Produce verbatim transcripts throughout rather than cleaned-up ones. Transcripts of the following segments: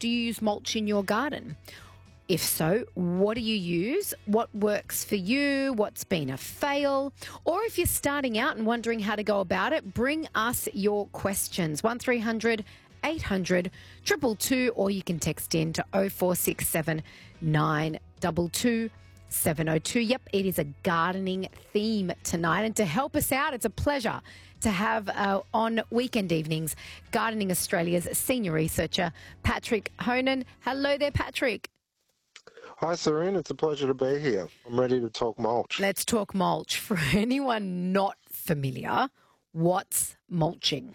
do you use mulch in your garden? If so, what do you use? What works for you? What's been a fail? Or if you're starting out and wondering how to go about it, bring us your questions. one three hundred eight hundred two two two, or you can text in to oh four six seven nine two two seven oh two. Yep, it is a gardening theme tonight. And to help us out, it's a pleasure to have uh, on weekend evenings Gardening Australia's senior researcher, Patrick Honan. Hello there, Patrick. Hi, Serene. It's a pleasure to be here. I'm ready to talk mulch. Let's talk mulch. For anyone not familiar, what's mulching?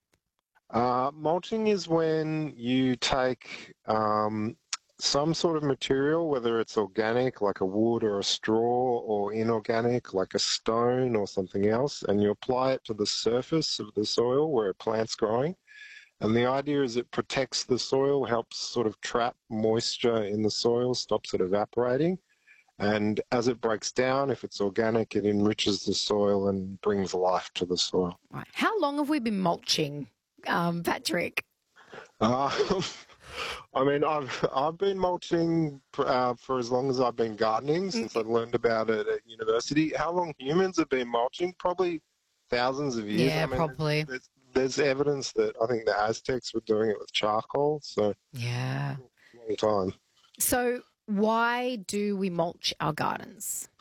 Uh, mulching is when you take um, some sort of material, whether it's organic, like a wood or a straw, or inorganic, like a stone or something else, and you apply it to the surface of the soil where a plant's growing. And the idea is it protects the soil, helps sort of trap moisture in the soil, stops it evaporating. And as it breaks down, if it's organic, it enriches the soil and brings life to the soil. Right. How long have we been mulching, um, Patrick? Uh, I mean, I've I've been mulching uh, for as long as I've been gardening, since I learned about it at university. How long humans have been mulching? Probably thousands of years. Yeah, I mean, probably. There's, there's evidence that I think the Aztecs were doing it with charcoal, so Yeah. long time. So why do we mulch our gardens?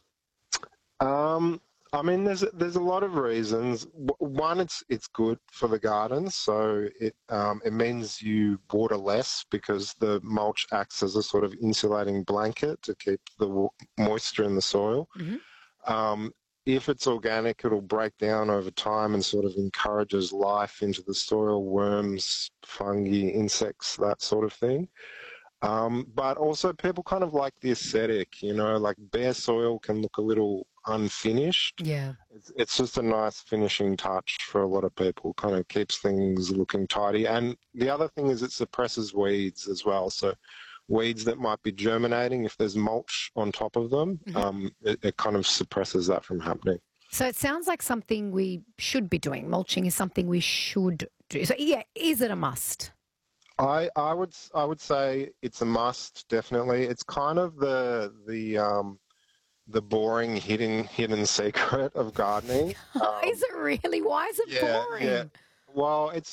Um, I mean, there's there's a lot of reasons. One, it's it's good for the garden, so it um, it means you water less because the mulch acts as a sort of insulating blanket to keep the moisture in the soil. Mm-hmm. Um, if it's organic, it'll break down over time and sort of encourages life into the soil, worms, fungi, insects, that sort of thing. Um, but also people kind of like the aesthetic, you know, like bare soil can look a little unfinished. Yeah. It's, it's just a nice finishing touch for a lot of people, kind of keeps things looking tidy. And the other thing is it suppresses weeds as well. So weeds that might be germinating, if there's mulch on top of them, mm-hmm. um, it, it kind of suppresses that from happening. So it sounds like something we should be doing. Mulching is something we should do. So yeah, is it a must? I, I would I would say it's a must, definitely. It's kind of the the um, the boring hidden hidden secret of gardening. Um, is it really? Why is it yeah, boring? Yeah. Well, it's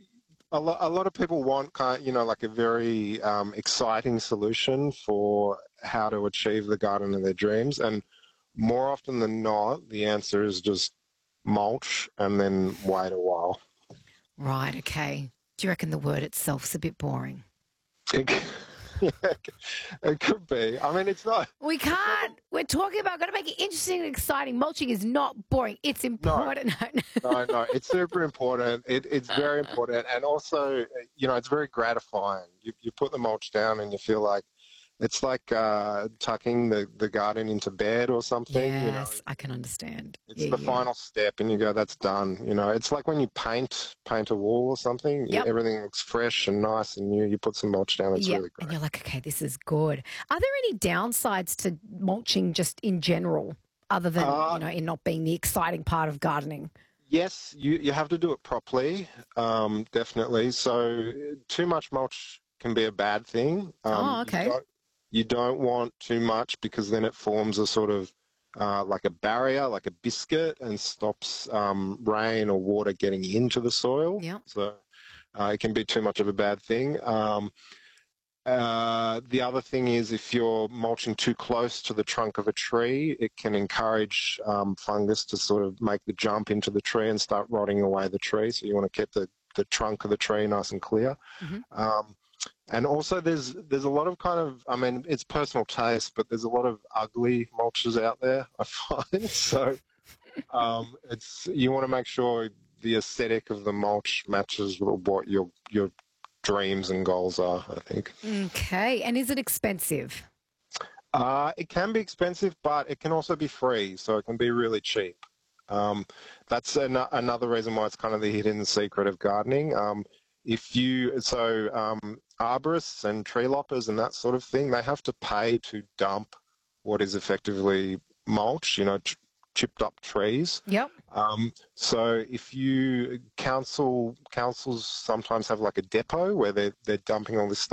a lot. A lot of people want kind of, you know, like a very um, exciting solution for how to achieve the garden of their dreams, and more often than not, the answer is just mulch and then wait a while. Right. Okay. Do you reckon the word itself's a bit boring? It, yeah, it could be. I mean, it's not. We can't. We're talking about got to make it interesting and exciting. Mulching is not boring. It's important. No, no, no. It's super important. It, it's very important. And also, you know, it's very gratifying. You, you put the mulch down and you feel like, it's like uh, tucking the, the garden into bed or something. Yes, you know. I can understand. It's yeah, the yeah. final step, and you go, that's done. You know, it's like when you paint paint a wall or something. Yep. Everything looks fresh and nice and new. You put some mulch down, it's yep. really great. And you're like, okay, this is good. Are there any downsides to mulching just in general, other than, uh, you know, in not being the exciting part of gardening? Yes, you, you have to do it properly, um, definitely. So too much mulch can be a bad thing. Um, oh, okay. You don't, you don't want too much because then it forms a sort of uh, like a barrier, like a biscuit, and stops um, rain or water getting into the soil. Yep. So uh, it can be too much of a bad thing. Um, uh, the other thing is if you're mulching too close to the trunk of a tree, it can encourage um, fungus to sort of make the jump into the tree and start rotting away the tree. So you want to keep the, the trunk of the tree nice and clear. Mm-hmm. Um, And also there's there's a lot of kind of, I mean, it's personal taste, but there's a lot of ugly mulches out there, I find. So um, it's you want to make sure the aesthetic of the mulch matches what your your dreams and goals are, I think. Okay. And is it expensive? Uh, it can be expensive, but it can also be free, so it can be really cheap. Um, that's an, another reason why it's kind of the hidden secret of gardening. Um, If you, so um, arborists and tree loppers and that sort of thing, they have to pay to dump what is effectively mulch, you know, ch- chipped up trees. Yep. Um, so if you, council, councils sometimes have like a depot where they're, they're dumping all this stuff